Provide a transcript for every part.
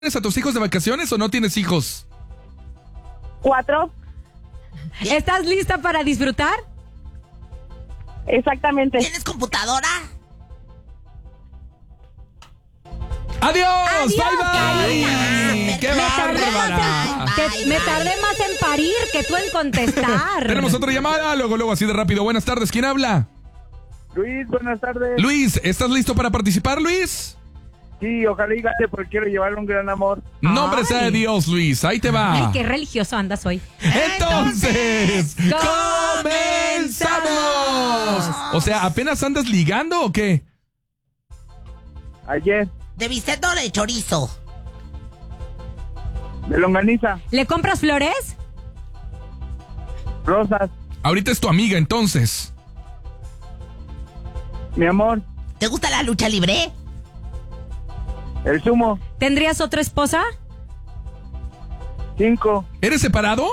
¿Tienes a tus hijos de vacaciones o no tienes hijos? 4. ¿Estás lista para disfrutar? Exactamente. ¿Tienes computadora? ¡Adiós! ¡Adiós, ¡Bye, bye! ¡Qué bárbara! Me tardé más en parir que tú en contestar. Tenemos otra llamada, luego así de rápido. Buenas tardes, ¿quién habla? Luis, buenas tardes. Luis, ¿estás listo para participar, Luis? Sí, ojalá y gane porque quiero llevarle un gran amor. Nombre sea de Ay. Dios, Luis, ahí te va. Ay, qué religioso andas hoy. Entonces, ¡comenzamos! O sea, ¿apenas andas ligando o qué? Ayer, ¿De bistec o de chorizo? de longaniza, ¿Le compras flores? rosas, Ahorita es tu amiga, entonces. mi amor, ¿Te gusta la lucha libre? el zumo, ¿Tendrías otra esposa? 5, ¿Eres separado?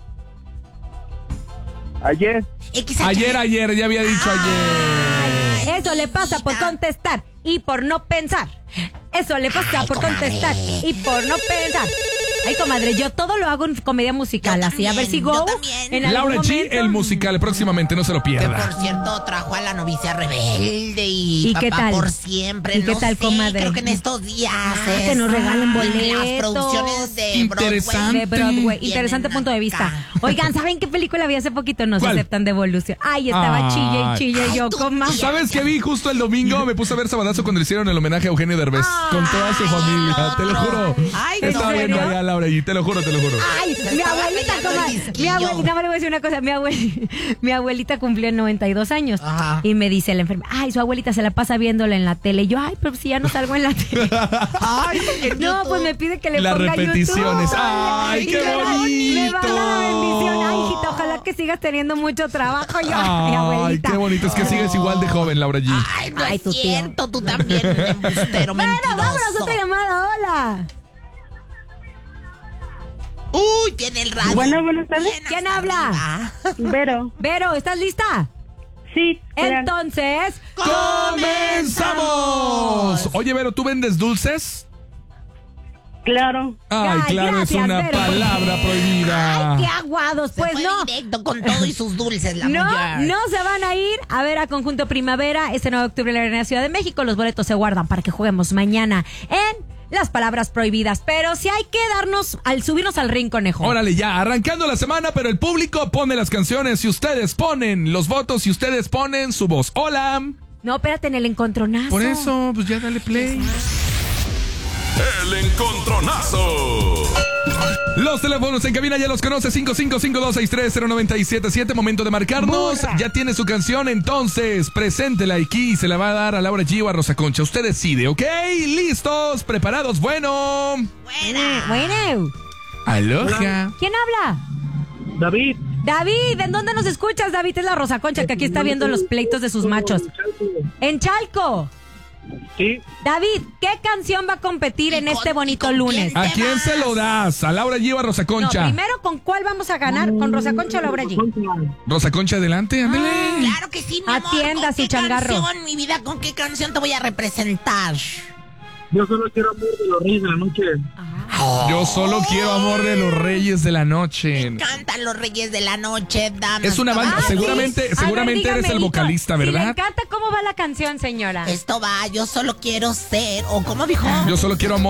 ayer, Ayer, ya había dicho ayer. Eso le pasa por contestar y por no pensar. Eso le pasa Ay, por comadre. contestar y por no pensar. Ay, comadre, yo todo lo hago en comedia musical, Yo así a ver si también, go yo también. en algún Laura G, momento. el musical, próximamente, no se lo Que pierda. por cierto trajo a la novicia rebelde y, ¿Y papá qué tal? por siempre. ¿Y qué no tal, sé, comadre? Creo que en estos días que nos regalen Las boletos. producciones de Interesante. De Broadway. Vienen Interesante punto de vista. acá. Oigan, ¿saben qué película vi hace poquito? Nos ¿Cuál? aceptan devolución. Ay, estaba Ay. chille yo, tú comadre. ¿Sabes qué vi justo el domingo? Me puse a ver Sabadazo cuando le hicieron el homenaje a Eugenio Derbez con toda su familia, te lo juro. Ay, Estaba ¿en viendo serio? allá a Laura G, te lo juro. Ay, mi estaba abuelita, rayando el comadre. Mi disquillo. abuelita, nada más le voy a decir una cosa. Mi abuelita cumplió 92 años. Ajá. Y me dice la enfermera, ay, su abuelita se la pasa viéndola en la tele. Y yo, ay, pero si ya no salgo en la tele. Ay, en No, YouTube. pues me pide que le Las ponga repeticiones. YouTube. Ay, Y qué me va- Me va a dar la bonito. bendición. Ay, hijita, ojalá que sigas teniendo mucho trabajo. Yo, mi Ay, abuelita. qué bonito. Es que sigues igual de joven, Laura G. Ay, no Ay, es tu tío. cierto, tú también, embustero, Bueno, mentiroso. vámonos, otra llamada, hola. Uy, tiene el radio. Bueno, buenas tardes. Bien ¿Quién hasta habla? arriba. Vero. Vero, ¿estás lista? Sí, claro. Entonces, ¡Comenzamos! Oye, Vero, ¿tú vendes dulces? Claro. Ay, Ay, claro, gracias, es una Vero. palabra prohibida. ay, qué aguados. Se Pues fue no. directo con todo y sus dulces, la No, mujer. no se van a ir a ver a Conjunto Primavera este 9 de octubre en la Arena Ciudad de México. Los boletos se guardan para que juguemos mañana en Las Palabras Prohibidas. Pero sí hay que subirnos al ring, conejo. Órale, ya, arrancando la semana, pero el público pone las canciones y ustedes ponen los votos y ustedes ponen su voz. Hola. No, espérate, en el encontronazo. Por eso, pues ya dale play. El encontronazo. Los teléfonos en cabina ya los conoce, 5552630977. Momento de marcarnos. Burra. Ya tiene su canción, entonces preséntela aquí y se la va a dar a Laura G o a Rosa Concha. Usted decide, ¿ok? ¿Listos? ¿Preparados? Bueno. Bueno, Aloha. ¿quién habla? David, David, ¿en dónde nos escuchas, David? Es la Rosa Concha que aquí está viendo los pleitos de sus machos. En Chalco. sí, David, ¿qué canción va a competir ¿Y en con- este y bonito con lunes? quién? ¿A quién se lo das? ¿A Laura G o a Rosa No, Concha? primero, ¿con cuál vamos a ganar? ¿Con Rosa Concha o Laura G? Rosa Concha, adelante, ándale. Claro que sí, mi amor. Atienda ¿Con su qué changarro. canción, mi vida, ¿con qué canción te voy a representar? yo solo quiero amor de los reyes de la noche. Yo solo quiero amor de los Reyes de la Noche. Cantan los Reyes de la Noche, damas. Es una banda, caballeros. seguramente A ver, eres el dígame, vocalista, Si le ¿verdad? encanta, ¿cómo va la canción, señora? Esto va, yo solo quiero ser, o ¿cómo dijo? Yo solo quiero amor.